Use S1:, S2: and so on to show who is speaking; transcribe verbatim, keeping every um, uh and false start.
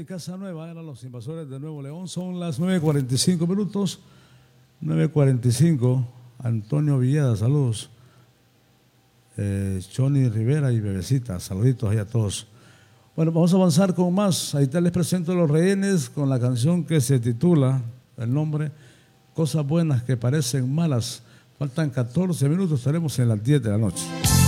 S1: Casa Nueva, eran los Invasores de Nuevo León. Son las nueve cuarenta y cinco minutos. nueve cuarenta y cinco. Antonio Villeda, saludos. Eh, Choni Rivera y Bebecita, saluditos ahí a todos. Bueno, vamos a avanzar con más. Ahí te les presento a Los Rehenes con la canción que se titula, el nombre, Cosas Buenas que Parecen Malas. Faltan catorce minutos, estaremos en las diez de la noche.